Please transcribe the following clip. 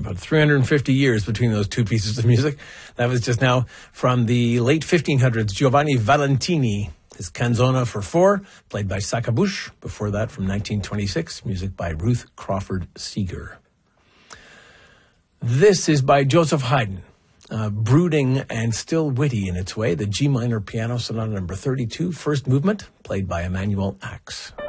about 350 years between those two pieces of music. That was just now from the late 1500s, Giovanni Valentini, his Canzona for Four, played by Saccabuche. Before that, from 1926, music by Ruth Crawford Seeger. This is by Joseph Haydn, brooding and still witty in its way, the G minor Piano Sonata number 32, first movement, played by Emanuel Ax.